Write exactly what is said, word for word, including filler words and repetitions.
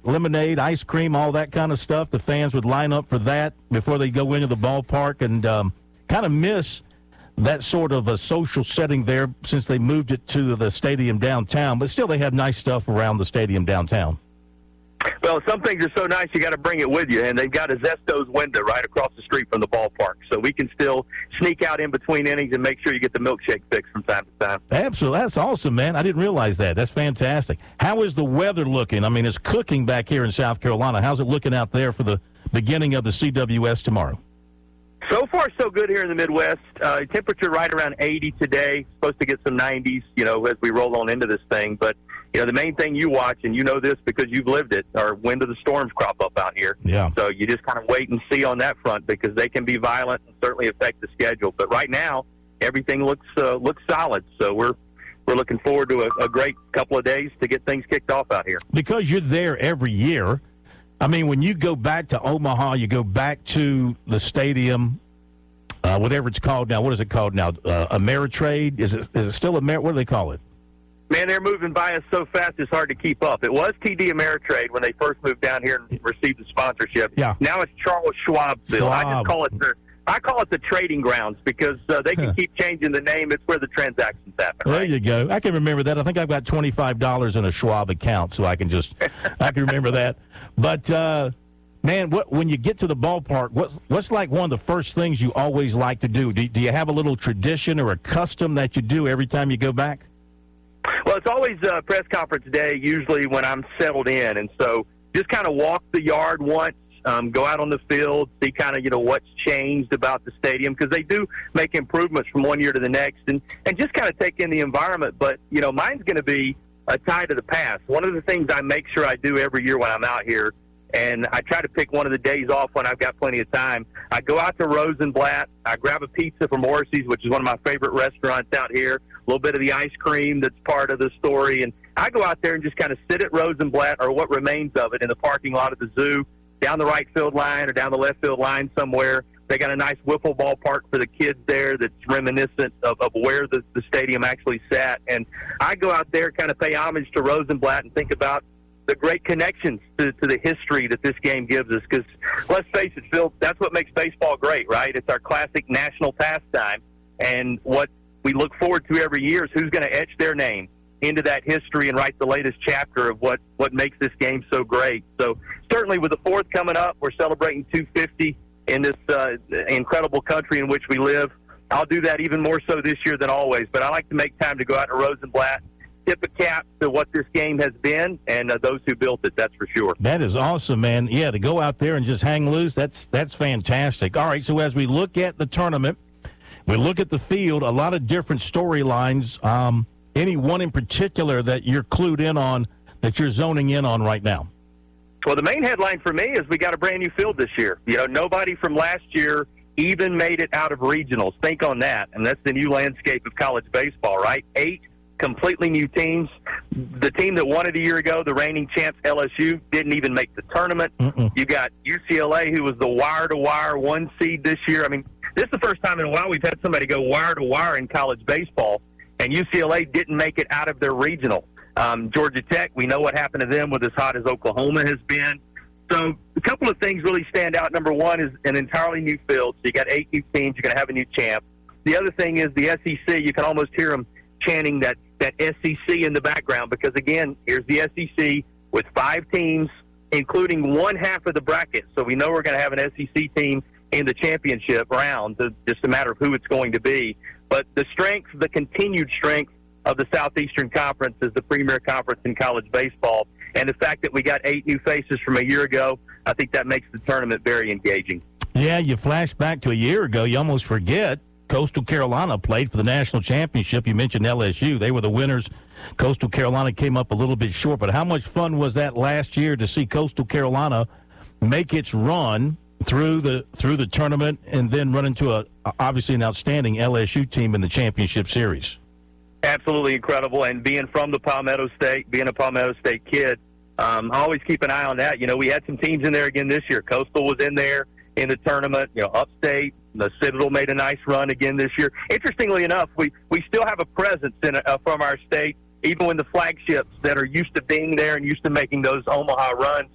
lemonade, ice cream, all that kind of stuff. The fans would line up for that before they go into the ballpark, and um, kind of miss that sort of a social setting there since they moved it to the stadium downtown. But still, they have nice stuff around the stadium downtown. Well, some things are so nice you got to bring it with you, and they've got a Zesto's window right across the street from the ballpark, so we can still sneak out in between innings and make sure you get the milkshake fix from time to time. Absolutely. That's awesome, man. I didn't realize that. That's fantastic. How is the weather looking? I mean, it's cooking back here in South Carolina. How's it looking out there for the beginning of the C W S tomorrow? So far, so good here in the Midwest. Uh, temperature right around eighty today. Supposed to get some nineties, you know, as we roll on into this thing. But, you know, the main thing you watch, and you know this because you've lived it, are when do the storms crop up out here. Yeah. So you just kind of wait and see on that front because they can be violent and certainly affect the schedule. But right now, everything looks uh, looks solid. So we're we're looking forward to a, a great couple of days to get things kicked off out here. Because you're there every year, I mean, when you go back to Omaha, you go back to the stadium, uh, whatever it's called now. What is it called now? Uh, Ameritrade? Is it is it still Amer? What do they call it? Man, they're moving by us so fast it's hard to keep up. It was T D Ameritrade when they first moved down here and received the sponsorship. Yeah. Now it's Charles Schwab Field. Schwab. I just call it the I call it the trading grounds because uh, they can Huh. keep changing the name. It's where the transactions happen. There Right? you go. I can remember that. I think I've got twenty-five dollars in a Schwab account, so I can just I can remember that. But uh, man, what when you get to the ballpark, what's what's like one of the first things you always like to do? Do, do you have a little tradition or a custom that you do every time you go back? Well, it's always uh, press conference day, usually when I'm settled in. And so just kind of walk the yard once, um, go out on the field, see kind of, you know, what's changed about the stadium, because they do make improvements from one year to the next, and, and just kind of take in the environment. But, you know, mine's going to be a tie to the past. One of the things I make sure I do every year when I'm out here, and I try to pick one of the days off when I've got plenty of time, I go out to Rosenblatt, I grab a pizza from Morrissey's, which is one of my favorite restaurants out here, a little bit of the ice cream that's part of the story, and I go out there and just kind of sit at Rosenblatt, or what remains of it, in the parking lot of the zoo, down the right field line or down the left field line somewhere. They got a nice wiffle ball park for the kids there that's reminiscent of, of where the, the stadium actually sat, and I go out there, kind of pay homage to Rosenblatt and think about the great connections to, to the history that this game gives us. Because let's face it, Phil, that's what makes baseball great, right? It's our classic national pastime. And what we look forward to every year is who's going to etch their name into that history and write the latest chapter of what, what makes this game so great. So certainly with the fourth coming up, we're celebrating two fifty in this uh, incredible country in which we live. I'll do that even more so this year than always. But I like to make time to go out to Rosenblatt, tip a cap to what this game has been, and uh, those who built it, that's for sure. That is awesome, man. Yeah, to go out there and just hang loose, that's that's fantastic. All right, so as we look at the tournament, we look at the field, a lot of different storylines. Um, any one in particular that you're clued in on, that you're zoning in on right now? Well, the main headline for me is we got a brand new field this year. You know, nobody from last year even made it out of regionals. Think on that, and that's the new landscape of college baseball, right? Eight completely new teams. The team that won it a year ago, the reigning champs L S U, didn't even make the tournament. Mm-mm. You got U C L A, who was the wire-to-wire one seed this year. I mean, this is the first time in a while we've had somebody go wire-to-wire in college baseball, and U C L A didn't make it out of their regional. Um, Georgia Tech, we know what happened to them with as hot as Oklahoma has been. So a couple of things really stand out. Number one is an entirely new field. So you got eight new teams. You're going to have a new champ. The other thing is the S E C. You can almost hear them chanting that, that S E C in the background because, again, here's the S E C with five teams, including one half of the bracket. So we know we're going to have an S E C team in the championship round. It's just a matter of who it's going to be. But the strength, the continued strength of the Southeastern Conference is the premier conference in college baseball. And the fact that we got eight new faces from a year ago, I think that makes the tournament very engaging. Yeah, you flash back to a year ago, you almost forget Coastal Carolina played for the national championship. You mentioned L S U. They were the winners. Coastal Carolina came up a little bit short, but how much fun was that last year to see Coastal Carolina make its run through the through the tournament and then run into a obviously an outstanding L S U team in the championship series? Absolutely incredible. And being from the Palmetto State, being a Palmetto State kid, um, I always keep an eye on that. You know, we had some teams in there again this year. Coastal was in there in the tournament. You know, Upstate, the Citadel made a nice run again this year. Interestingly enough, we, we still have a presence in uh, from our state, even when the flagships that are used to being there and used to making those Omaha runs